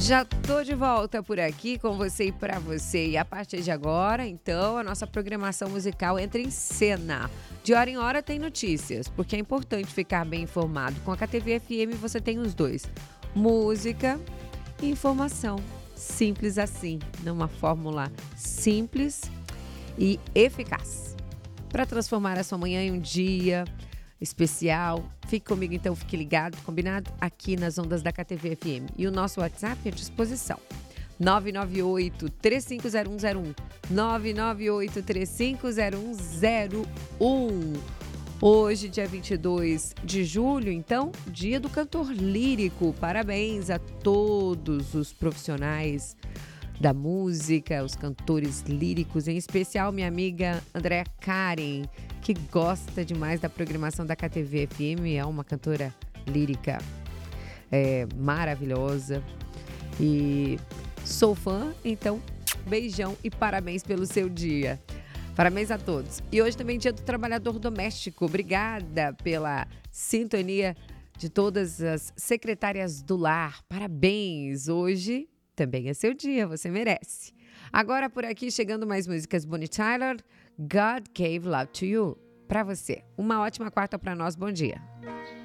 Já tô de volta por aqui com você e para você. E a partir de agora, então, a nossa programação musical entra em cena. De hora em hora tem notícias, porque é importante ficar bem informado. Com a KTV FM você tem os dois: música e informação. Simples assim, numa fórmula simples e eficaz. Para transformar a sua manhã em um dia especial. Fique comigo então, fique ligado, combinado? Aqui nas ondas da KTV FM. E o nosso WhatsApp é à disposição. 998-350101. 998-350101. Hoje, dia 22 de julho, então, dia do cantor lírico. Parabéns a todos os profissionais da música, os cantores líricos, em especial minha amiga Andréa Karen, que gosta demais da programação da KTV FM, é uma cantora lírica maravilhosa e sou fã, então beijão e parabéns pelo seu dia. Parabéns a todos. E hoje também é dia do trabalhador doméstico. Obrigada pela sintonia de todas as secretárias do lar. Parabéns! Hoje também é seu dia, você merece. Agora por aqui, chegando mais músicas. Bonnie Tyler, God Gave Love to You. Pra você. Uma ótima quarta pra nós. Bom dia.